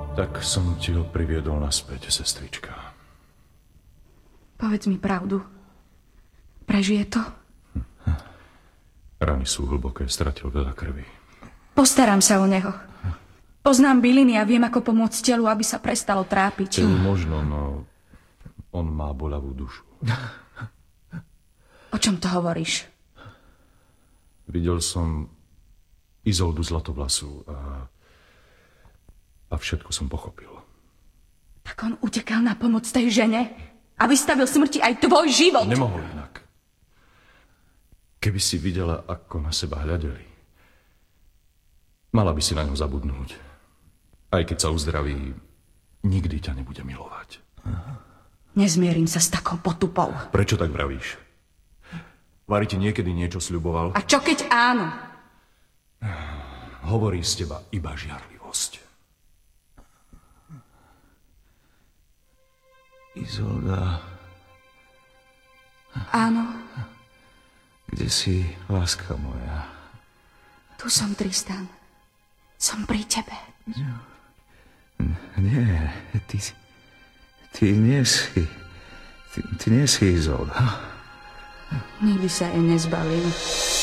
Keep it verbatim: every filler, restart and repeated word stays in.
Tak som ti ho priviedol naspäť, sestrička. Povedz mi pravdu. Prežije to? Rany sú hlboké, stratil veľa krvi. Postaram sa o neho. Poznám byliny a viem, ako pomôcť telu, aby sa prestalo trápiť. Telu možno, no on má boľavú dušu. O čom to hovoríš? Videl som Izoldu Zlatovlasu a, a všetko som pochopil. Tak on utekal na pomoc tej žene a vystavil smrti aj tvoj život. Nemohol inak. Keby si videla, ako na seba hľadeli, mala by si na ňo zabudnúť. Aj keď sa uzdraví, nikdy ťa nebude milovať. Nezmierim sa s takou potupou. Prečo tak vravíš? Vary ti niekedy niečo sľuboval? A čo keď áno? Hovorí z teba iba žiarlivosť. Izolda. Áno. Kde si, láska moja? Tu som, Tristan. Som pri tebe. Nie, ty, ty nie si, ty, ty nie si Izolda. Nikdy sa jej nezbavím.